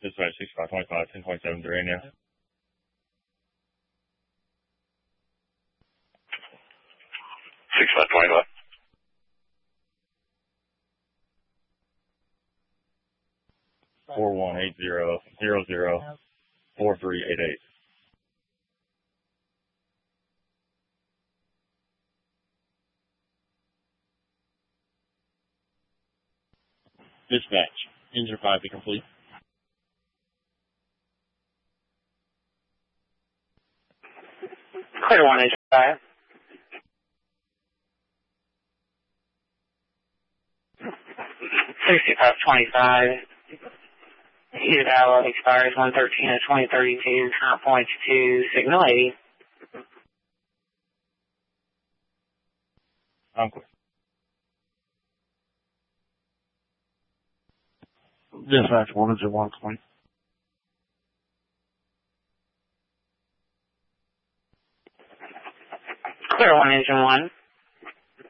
Dispatch 6525, 10.73 now. Six five 25. 4180004388. Dispatch, engine 5 be complete. Clear 1, engine 5. 6525. Heated hour expires 113 of 2032. Current points to signal 80. I'm clear. Dispatch 101 complete. Clear 1, engine 1.